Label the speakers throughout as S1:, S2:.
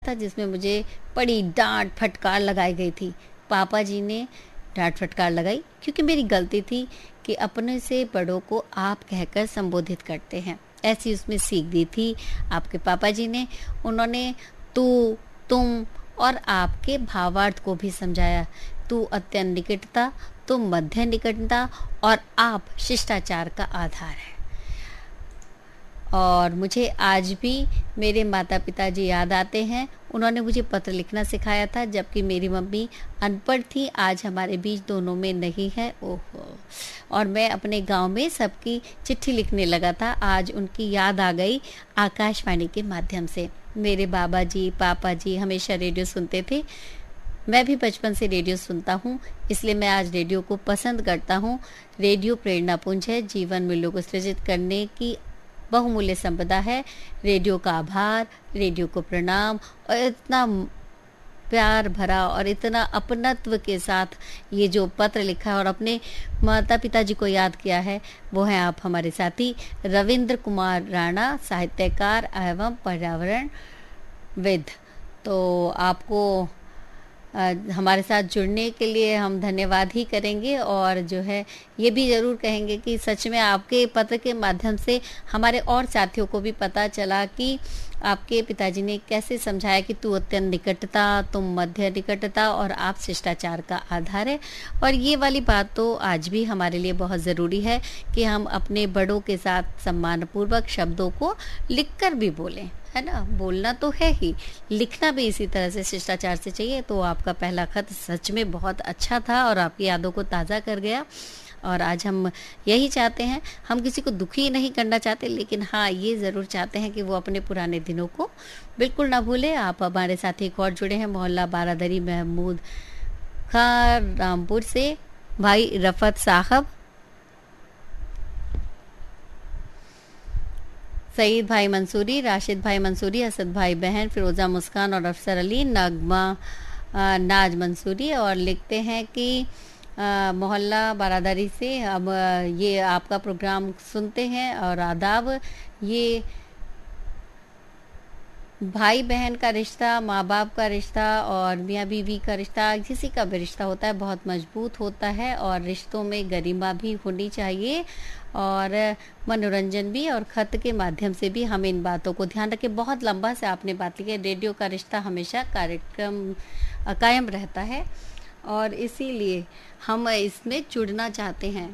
S1: था जिसमें मुझे बड़ी डांट फटकार लगाई गई थी। पापा जी ने डांट फटकार लगाई क्योंकि मेरी गलती थी कि अपने से बड़ों को आप कहकर संबोधित करते हैं। ऐसी उसमें सीख दी थी आपके पापा जी ने। उन्होंने तू, तुम और आपके भावार्थ को भी समझाया। तू अत्यंत निकटता, तुम मध्य निकटता और आप शिष्टाचार का आधार है। और मुझे आज भी मेरे माता पिता जी याद आते हैं। उन्होंने मुझे पत्र लिखना सिखाया था जबकि मेरी मम्मी अनपढ़ थी। आज हमारे बीच दोनों में नहीं है। ओहो। और मैं अपने गांव में सबकी चिट्ठी लिखने लगा था। आज उनकी याद आ गई आकाशवाणी के माध्यम से। मेरे बाबा जी, पापा जी हमेशा रेडियो सुनते थे। मैं भी बचपन से रेडियो सुनता हूँ, इसलिए मैं आज रेडियो को पसंद करता हूँ। रेडियो प्रेरणापुंज है, जीवन मूल्यों को सृजित करने की बहुमूल्य संपदा है। रेडियो का आभार, रेडियो को प्रणाम। और इतना प्यार भरा और इतना अपनत्व के साथ ये जो पत्र लिखा है और अपने माता पिता जी को याद किया है, वो है आप हमारे साथी रविंद्र कुमार राणा, साहित्यकार एवं पर्यावरणविद। तो आपको हमारे साथ जुड़ने के लिए हम धन्यवाद ही करेंगे। और जो है ये भी ज़रूर कहेंगे कि सच में आपके पत्र के माध्यम से हमारे और साथियों को भी पता चला कि आपके पिताजी ने कैसे समझाया कि तू अत्यंत निकटता, तुम मध्य निकटता और आप शिष्टाचार का आधार है। और ये वाली बात तो आज भी हमारे लिए बहुत ज़रूरी है कि हम अपने बड़ों के साथ सम्मानपूर्वक शब्दों को लिखकर भी बोलें, है ना। बोलना तो है ही, लिखना भी इसी तरह से शिष्टाचार से चाहिए। तो आपका पहला खत सच में बहुत अच्छा था और आपकी यादों को ताज़ा कर गया। और आज हम यही चाहते हैं, हम किसी को दुखी नहीं करना चाहते, लेकिन हाँ ये ज़रूर चाहते हैं कि वो अपने पुराने दिनों को बिल्कुल ना भूले। आप हमारे साथ एक और जुड़े हैं मोहल्ला बारादरी महमूद खां रामपुर से, भाई रफत साहब, सईद भाई मंसूरी, राशिद भाई मंसूरी, असद भाई बहन, फिरोज़ा मुस्कान और अफसर अली, नगमा नाज मंसूरी। और लिखते हैं कि मोहल्ला बारादरी से अब ये आपका प्रोग्राम सुनते हैं और आदाब। ये भाई बहन का रिश्ता, माँ बाप का रिश्ता और मियाँ बीवी का रिश्ता, किसी का भी रिश्ता होता है बहुत मजबूत होता है। और रिश्तों में गरिमा भी होनी चाहिए और मनोरंजन भी। और खत के माध्यम से भी हम इन बातों को ध्यान रखें। बहुत लंबा से आपने बात की, रेडियो का रिश्ता हमेशा कार्यक्रम कायम रहता है और इसीलिए हम इसमें जुड़ना चाहते हैं।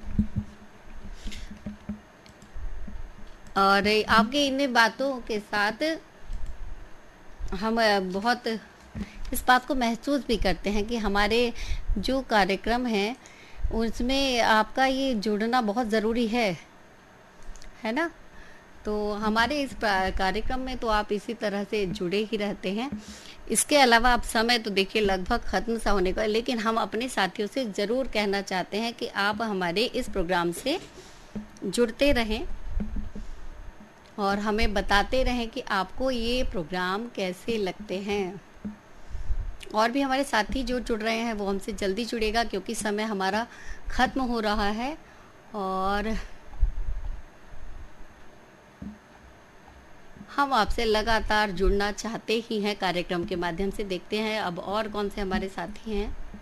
S1: और आपके इन बातों के साथ हम बहुत इस बात को महसूस भी करते हैं कि हमारे जो कार्यक्रम हैं उसमें आपका ये जुड़ना बहुत ज़रूरी है ना। तो हमारे इस कार्यक्रम में तो आप इसी तरह से जुड़े ही रहते हैं। इसके अलावा अब समय तो देखिए लगभग ख़त्म सा होने का, लेकिन हम अपने साथियों से ज़रूर कहना चाहते हैं कि आप हमारे इस प्रोग्राम से जुड़ते रहें और हमें बताते रहें कि आपको ये प्रोग्राम कैसे लगते हैं। और भी हमारे साथी जो जुड़ रहे हैं वो हमसे जल्दी जुड़ेगा क्योंकि समय हमारा ख़त्म हो रहा है। और हम आपसे लगातार जुड़ना चाहते ही हैं कार्यक्रम के माध्यम से। देखते हैं अब और कौन से हमारे साथी हैं।